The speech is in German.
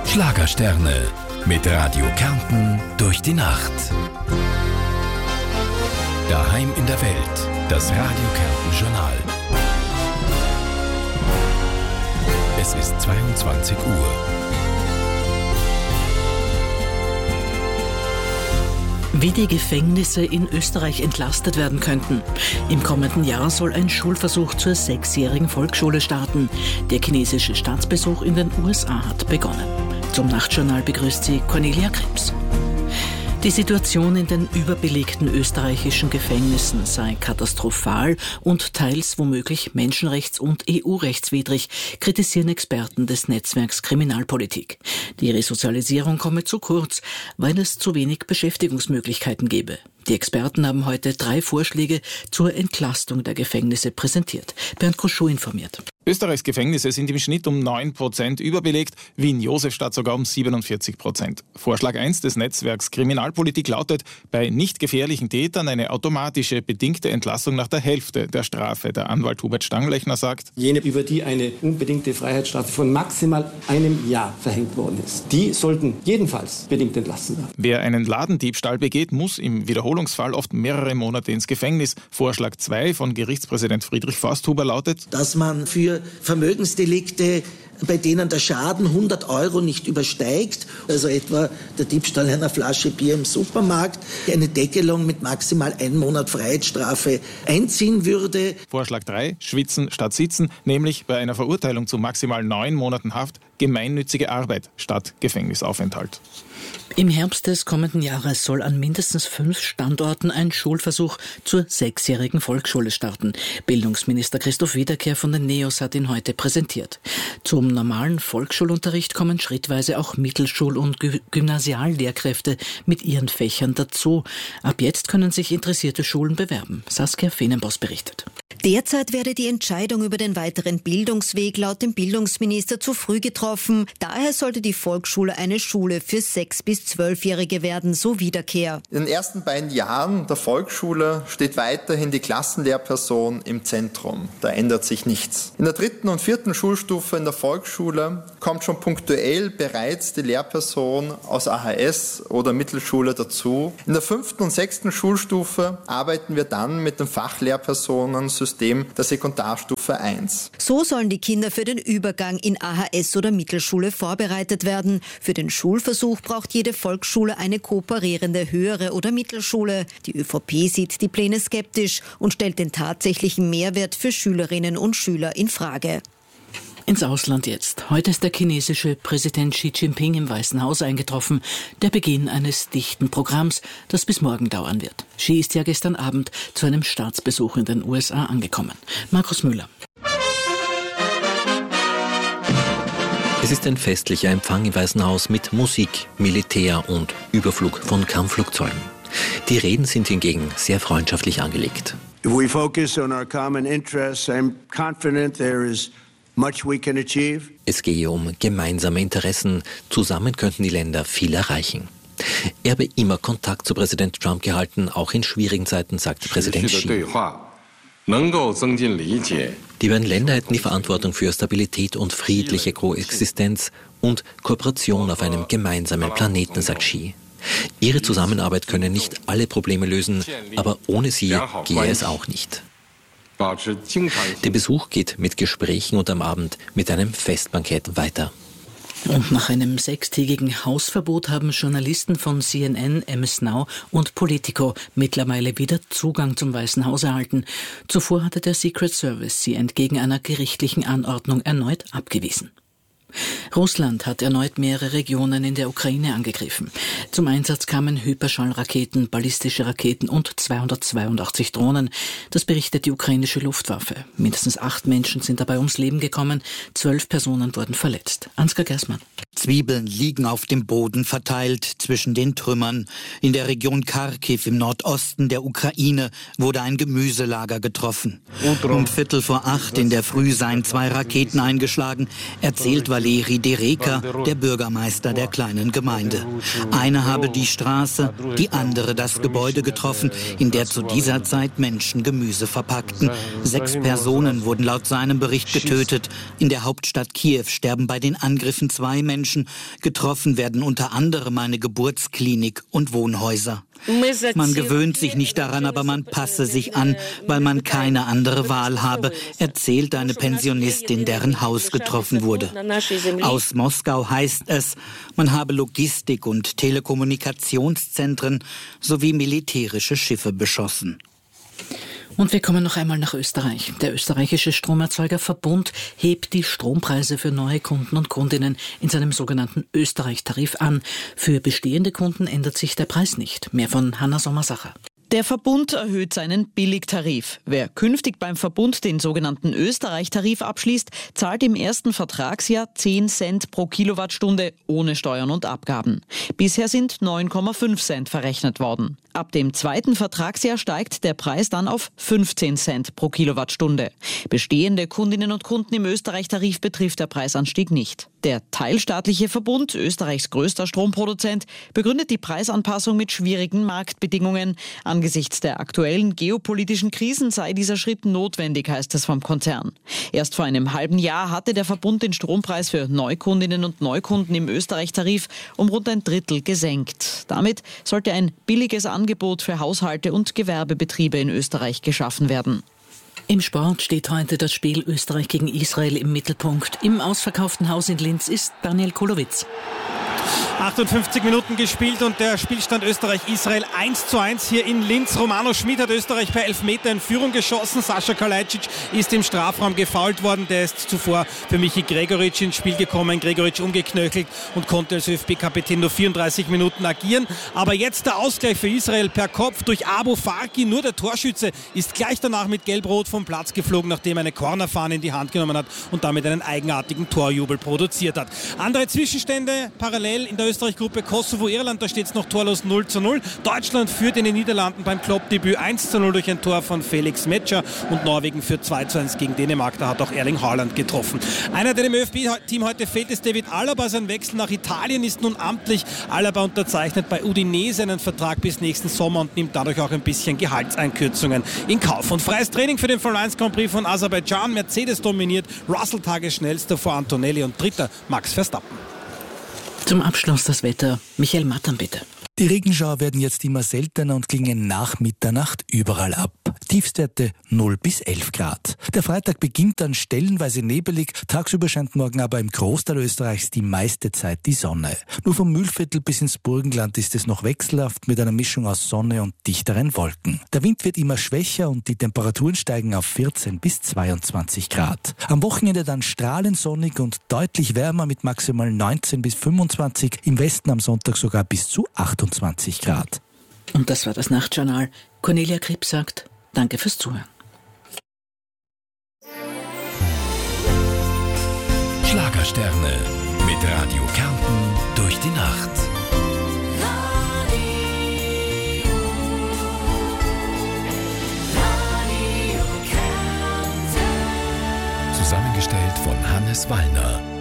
Schlagersterne mit Radio Kärnten durch die Nacht. Daheim in der Welt, das Radio Kärnten Journal. Es ist 22 Uhr. Wie die Gefängnisse in Österreich entlastet werden könnten. Im kommenden Jahr soll ein Schulversuch zur 6-jährigen Volksschule starten. Der chinesische Staatsbesuch in den USA hat begonnen. Zum Nachtjournal begrüßt sie Cornelia Krebs. Die Situation in den überbelegten österreichischen Gefängnissen sei katastrophal und teils womöglich menschenrechts- und EU-rechtswidrig, kritisieren Experten des Netzwerks Kriminalpolitik. Die Resozialisierung komme zu kurz, weil es zu wenig Beschäftigungsmöglichkeiten gebe. Die Experten haben heute 3 Vorschläge zur Entlastung der Gefängnisse präsentiert. Bernd Koschow informiert. Österreichs Gefängnisse sind im Schnitt um 9% überbelegt, Wien-Josefstadt sogar um 47%. Vorschlag 1 des Netzwerks Kriminalpolitik lautet, bei nicht gefährlichen Tätern eine automatische bedingte Entlassung nach der Hälfte der Strafe. Der Anwalt Hubert Stanglechner sagt: Jene, über die eine unbedingte Freiheitsstrafe von maximal einem Jahr verhängt worden ist, die sollten jedenfalls bedingt entlassen werden. Wer einen Ladendiebstahl begeht, muss im Wiederholungsfall oft mehrere Monate ins Gefängnis. Vorschlag 2 von Gerichtspräsident Friedrich Forsthuber lautet, dass man für Vermögensdelikte, bei denen der Schaden 100 € nicht übersteigt, also etwa der Diebstahl einer Flasche Bier im Supermarkt, eine Deckelung mit maximal 1 Monat Freiheitsstrafe einziehen würde. Vorschlag 3, schwitzen statt sitzen, nämlich bei einer Verurteilung zu maximal 9 Monaten Haft gemeinnützige Arbeit statt Gefängnisaufenthalt. Im Herbst des kommenden Jahres soll an mindestens 5 Standorten ein Schulversuch zur 6-jährigen Volksschule starten. Bildungsminister Christoph Wiederkehr von den NEOS hat ihn heute präsentiert. Zum normalen Volksschulunterricht kommen schrittweise auch Mittelschul- und Gymnasiallehrkräfte mit ihren Fächern dazu. Ab jetzt können sich interessierte Schulen bewerben. Saskia Fenenbos berichtet. Derzeit werde die Entscheidung über den weiteren Bildungsweg laut dem Bildungsminister zu früh getroffen. Daher sollte die Volksschule eine Schule für 6- bis 12-Jährige werden, so Wiederkehr. In den ersten beiden Jahren der Volksschule steht weiterhin die Klassenlehrperson im Zentrum. Da ändert sich nichts. In der 3. und 4. Schulstufe in der Volksschule kommt schon punktuell bereits die Lehrperson aus AHS oder Mittelschule dazu. In der 5. und 6. Schulstufe arbeiten wir dann mit dem Fachlehrpersonensystem der Sekundarstufe 1. So sollen die Kinder für den Übergang in AHS oder Mittelschule vorbereitet werden. Für den Schulversuch braucht jede Volksschule eine kooperierende höhere oder Mittelschule. Die ÖVP sieht die Pläne skeptisch und stellt den tatsächlichen Mehrwert für Schülerinnen und Schüler in Frage. Ins Ausland jetzt. Heute ist der chinesische Präsident Xi Jinping im Weißen Haus eingetroffen. Der Beginn eines dichten Programms, das bis morgen dauern wird. Xi ist ja gestern Abend zu einem Staatsbesuch in den USA angekommen. Markus Müller. Es ist ein festlicher Empfang im Weißen Haus mit Musik, Militär und Überflug von Kampfflugzeugen. Die Reden sind hingegen sehr freundschaftlich angelegt. If we focus on our common interests, I'm confident there is much we can achieve. Es gehe um gemeinsame Interessen. Zusammen könnten die Länder viel erreichen. Er habe immer Kontakt zu Präsident Trump gehalten, auch in schwierigen Zeiten, sagt Präsident Xi. Die beiden Länder hätten die Verantwortung für Stabilität und friedliche Koexistenz und Kooperation auf einem gemeinsamen Planeten, sagt Xi. Ihre Zusammenarbeit könne nicht alle Probleme lösen, aber ohne sie gehe es auch nicht. Der Besuch geht mit Gesprächen und am Abend mit einem Festbankett weiter. Und nach einem 6-tägigen Hausverbot haben Journalisten von CNN, MS Now und Politico mittlerweile wieder Zugang zum Weißen Haus erhalten. Zuvor hatte der Secret Service sie entgegen einer gerichtlichen Anordnung erneut abgewiesen. Russland hat erneut mehrere Regionen in der Ukraine angegriffen. Zum Einsatz kamen Hyperschallraketen, ballistische Raketen und 282 Drohnen. Das berichtet die ukrainische Luftwaffe. Mindestens 8 Menschen sind dabei ums Leben gekommen, 12 Personen wurden verletzt. Ansgar Gersmann. Zwiebeln liegen auf dem Boden verteilt zwischen den Trümmern. In der Region Kharkiv im Nordosten der Ukraine wurde ein Gemüselager getroffen. Um 7:15 in der Früh seien 2 Raketen eingeschlagen, erzählt Valeri Davide Reker, der Bürgermeister der kleinen Gemeinde. Einer habe die Straße, die andere das Gebäude getroffen, in der zu dieser Zeit Menschen Gemüse verpackten. 6 Personen wurden laut seinem Bericht getötet. In der Hauptstadt Kiew sterben bei den Angriffen 2 Menschen. Getroffen werden unter anderem eine Geburtsklinik und Wohnhäuser. Man gewöhnt sich nicht daran, aber man passe sich an, weil man keine andere Wahl habe, erzählt eine Pensionistin, deren Haus getroffen wurde. Aus Moskau heißt es, man habe Logistik- und Telekommunikationszentren sowie militärische Schiffe beschossen. Und wir kommen noch einmal nach Österreich. Der österreichische Stromerzeugerverbund hebt die Strompreise für neue Kunden und Kundinnen in seinem sogenannten Österreich-Tarif an. Für bestehende Kunden ändert sich der Preis nicht. Mehr von Hanna Sommersacher. Der Verbund erhöht seinen Billigtarif. Wer künftig beim Verbund den sogenannten Österreich-Tarif abschließt, zahlt im ersten Vertragsjahr 10 Cent pro Kilowattstunde ohne Steuern und Abgaben. Bisher sind 9,5 Cent verrechnet worden. Ab dem zweiten Vertragsjahr steigt der Preis dann auf 15 Cent pro Kilowattstunde. Bestehende Kundinnen und Kunden im Österreich-Tarif betrifft der Preisanstieg nicht. Der teilstaatliche Verbund, Österreichs größter Stromproduzent, begründet die Preisanpassung mit schwierigen Marktbedingungen. Angesichts der aktuellen geopolitischen Krisen sei dieser Schritt notwendig, heißt es vom Konzern. Erst vor einem halben Jahr hatte der Verbund den Strompreis für Neukundinnen und Neukunden im Österreich-Tarif um rund ein Drittel gesenkt. Damit sollte ein billiges Angebot für Haushalte und Gewerbebetriebe in Österreich geschaffen werden. Im Sport steht heute das Spiel Österreich gegen Israel im Mittelpunkt. Im ausverkauften Haus in Linz ist Daniel Kulowitz. 58 Minuten gespielt und der Spielstand Österreich-Israel 1:1 hier in Linz. Romano Schmid hat Österreich per Elfmeter in Führung geschossen. Sascha Kalajdzic ist im Strafraum gefoult worden. Der ist zuvor für Michi Gregoritsch ins Spiel gekommen. Gregoritsch umgeknöchelt und konnte als ÖFB-Kapitän nur 34 Minuten agieren. Aber jetzt der Ausgleich für Israel per Kopf durch Abu Farki. Nur der Torschütze ist gleich danach mit Gelb-Rot vom Platz geflogen, nachdem er eine Cornerfahne in die Hand genommen hat und damit einen eigenartigen Torjubel produziert hat. Andere Zwischenstände parallel in der Österreich-Gruppe Kosovo-Irland, da steht es noch torlos 0:0. Deutschland führt in den Niederlanden beim Klopp-Debüt 1:0 durch ein Tor von Felix Metscher und Norwegen führt 2:1 gegen Dänemark. Da hat auch Erling Haaland getroffen. Einer, der dem ÖFB-Team heute fehlt, ist David Alaba. Sein Wechsel nach Italien ist nun amtlich. Alaba unterzeichnet bei Udinese einen Vertrag bis nächsten Sommer und nimmt dadurch auch ein bisschen Gehaltseinkürzungen in Kauf. Und freies Training für den Formel 1 Grand Prix von Aserbaidschan. Mercedes dominiert, Russell Tagesschnellster vor Antonelli und dritter Max Verstappen. Zum Abschluss das Wetter. Michael Mattern, bitte. Die Regenschauer werden jetzt immer seltener und klingen nach Mitternacht überall ab. Tiefstwerte 0 bis 11 Grad. Der Freitag beginnt dann stellenweise nebelig, tagsüber scheint morgen aber im Großteil Österreichs die meiste Zeit die Sonne. Nur vom Mühlviertel bis ins Burgenland ist es noch wechselhaft mit einer Mischung aus Sonne und dichteren Wolken. Der Wind wird immer schwächer und die Temperaturen steigen auf 14 bis 22 Grad. Am Wochenende dann strahlend sonnig und deutlich wärmer mit maximal 19 bis 25, im Westen am Sonntag sogar bis zu 28 Grad. Und das war das Nachtjournal. Cornelia Kripp sagt, danke fürs Zuhören. Schlagersterne mit Radio Kärnten durch die Nacht. Zusammengestellt von Hannes Wallner.